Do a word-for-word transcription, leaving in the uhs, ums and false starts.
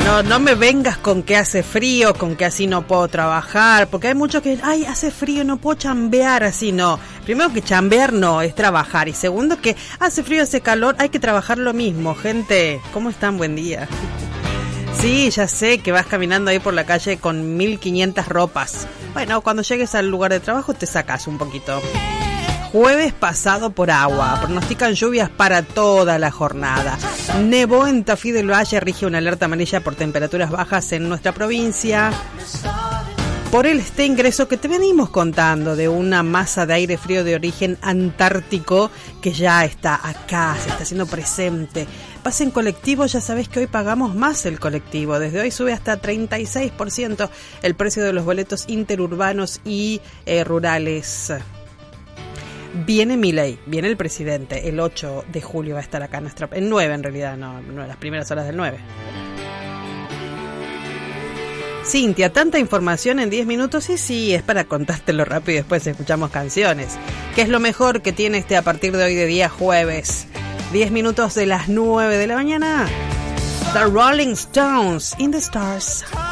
No, no me vengas con que hace frío, con que así no puedo trabajar, porque hay muchos que, ay, hace frío, no puedo chambear, así no. Primero que chambear no, es trabajar. Y segundo que hace frío, hace calor, hay que trabajar lo mismo. Gente, ¿cómo están? Buen día. Sí, ya sé que vas caminando ahí por la calle con mil quinientas ropas. Bueno, cuando llegues al lugar de trabajo te sacas un poquito. Jueves pasado por agua, pronostican lluvias para toda la jornada. Nevó en Tafí del Valle, rige una alerta amarilla por temperaturas bajas en nuestra provincia. Por el este ingreso que te venimos contando de una masa de aire frío de origen antártico que ya está acá, se está haciendo presente. Vas en colectivo, ya sabés que hoy pagamos más el colectivo. Desde hoy sube hasta treinta y seis por ciento el precio de los boletos interurbanos y eh, rurales. Viene Milei, viene el presidente, el ocho de julio va a estar acá nuestra, el nueve en realidad, no, no las primeras horas del nueve. Cintia, tanta información en diez minutos y sí, es para contártelo rápido y después escuchamos canciones. ¿Qué es lo mejor que tiene este a partir de hoy de día jueves? diez minutos de las nueve de la mañana. The Rolling Stones, In the Stars.